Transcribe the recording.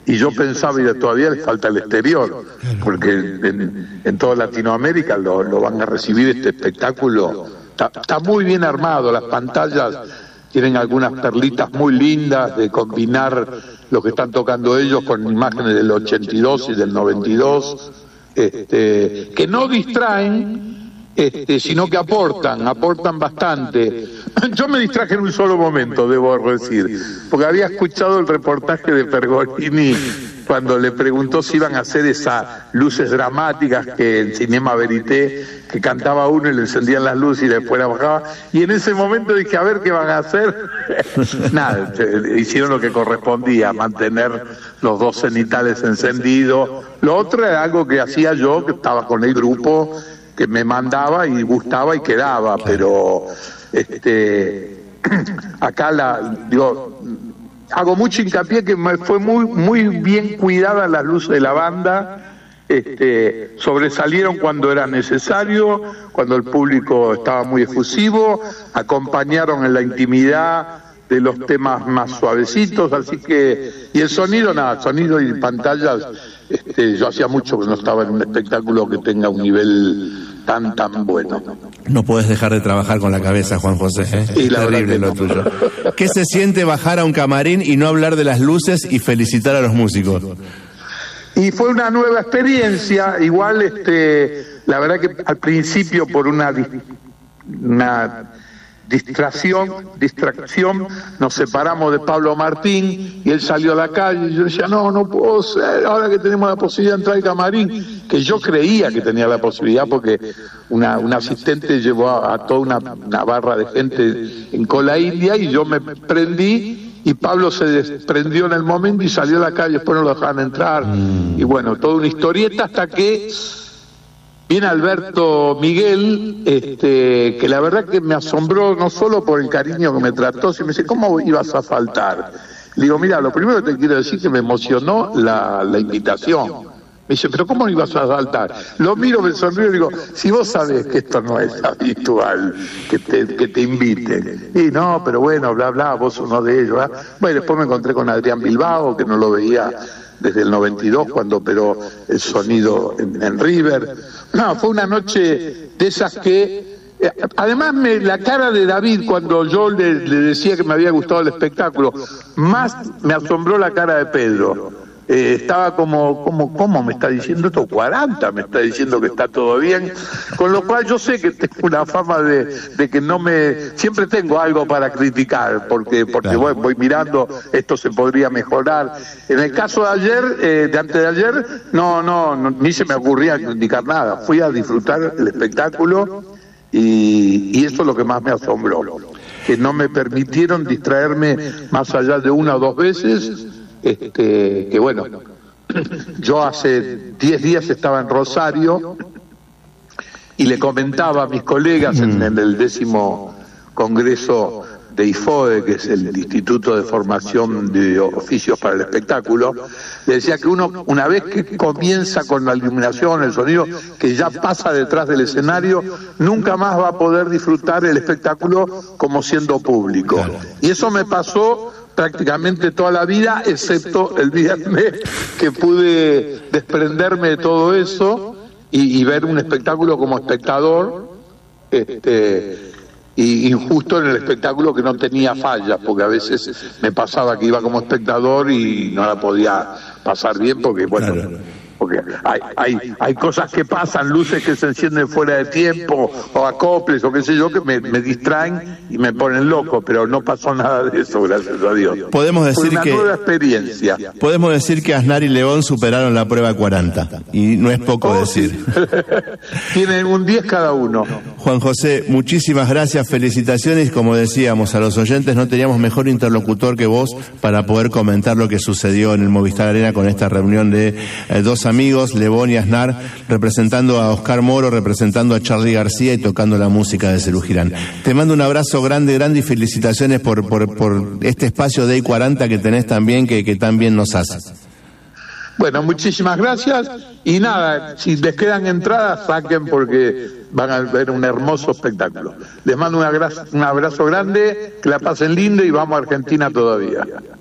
y yo pensaba, y todavía les falta el exterior, porque en toda Latinoamérica lo van a recibir este espectáculo. Está muy bien armado, las pantallas tienen algunas perlitas muy lindas de combinar lo que están tocando ellos con imágenes del 82 y del 92, que no distraen, sino que aportan bastante. Yo me distraje en un solo momento, debo decir, porque había escuchado el reportaje de Pergolini cuando le preguntó si iban a hacer esas luces dramáticas que en Cinema Verité, que cantaba uno y le encendían las luces y después la bajaba, y en ese momento dije, a ver qué van a hacer. Nada, hicieron lo que correspondía, mantener los dos cenitales encendidos. Lo otro era algo que hacía yo, que estaba con el grupo, que me mandaba y gustaba y quedaba, pero acá hago mucho hincapié que fue muy bien cuidada las luces de la banda, sobresalieron cuando era necesario, cuando el público estaba muy efusivo, acompañaron en la intimidad de los temas más suavecitos, así que, y el sonido y pantallas, yo hacía mucho que no estaba en un espectáculo que tenga un nivel tan bueno. No puedes dejar de trabajar con la cabeza, Juan José, ¿eh? Sí, es terrible lo tuyo. ¿Qué se siente bajar a un camarín y no hablar de las luces y felicitar a los músicos? Y fue una nueva experiencia, igual la verdad que al principio por una distracción, nos separamos de Pablo Martín y él salió a la calle y yo decía, no puedo ser, ahora que tenemos la posibilidad de entrar al camarín, que yo creía que tenía la posibilidad porque una asistente llevó a toda una barra de gente en cola india y yo me prendí y Pablo se desprendió en el momento y salió a la calle, después no lo dejaban entrar y bueno, toda una historieta hasta que viene Alberto Miguel, que la verdad que me asombró no solo por el cariño que me trató, sino me dice, ¿cómo ibas a faltar? Le digo, mira, lo primero que te quiero decir es que me emocionó la invitación. Me dice, ¿pero cómo ibas a faltar? Lo miro, me sonrío y digo, si vos sabés que esto no es habitual, que te inviten. Y no, pero bueno, bla, bla, vos uno de ellos. ¿Eh? Bueno, después me encontré con Adrián Bilbao, que no lo veía desde el 92 cuando operó el sonido en River. No, fue una noche de esas que... además la cara de David cuando yo le decía que me había gustado el espectáculo, más me asombró la cara de Pedro. Estaba ¿cómo me está diciendo esto? 40, me está diciendo que está todo bien, con lo cual yo sé que tengo una fama de que siempre tengo algo para criticar, porque claro, voy mirando, esto se podría mejorar. En el caso de ayer, de antes de ayer, no, ni se me ocurría criticar nada, fui a disfrutar el espectáculo y eso es lo que más me asombró, que no me permitieron distraerme más allá de una o dos veces. Que bueno, yo hace 10 días estaba en Rosario y le comentaba a mis colegas en el 10º Congreso de IFODE, que es el Instituto de Formación de Oficios para el Espectáculo, le decía que uno, una vez que comienza con la iluminación, el sonido, que ya pasa detrás del escenario, nunca más va a poder disfrutar el espectáculo como siendo público. Claro. Y eso me pasó prácticamente toda la vida, excepto el viernes, que pude desprenderme de todo eso y ver un espectáculo como espectador, y justo en el espectáculo que no tenía fallas, porque a veces me pasaba que iba como espectador y no la podía pasar bien porque, bueno, claro, porque hay cosas que pasan, luces que se encienden fuera de tiempo, o acoples, o qué sé yo, que me distraen y me ponen loco, pero no pasó nada de eso, gracias a Dios. Podemos decir Fue una nueva experiencia. Podemos decir que Aznar y León superaron la prueba 40, y no es poco decir. Tienen un 10 cada uno. Juan José, muchísimas gracias, felicitaciones. Como decíamos a los oyentes, no teníamos mejor interlocutor que vos para poder comentar lo que sucedió en el Movistar Arena con esta reunión de dos amigos, Lebón y Aznar, representando a Oscar Moro, representando a Charly García y tocando la música de Serú Girán. Te mando un abrazo grande y felicitaciones por este espacio de I40 que tenés también, que tan bien nos hace. Bueno, muchísimas gracias y nada, si les quedan entradas, saquen porque van a ver un hermoso espectáculo. Les mando un abrazo grande, que la pasen lindo y vamos a Argentina todavía.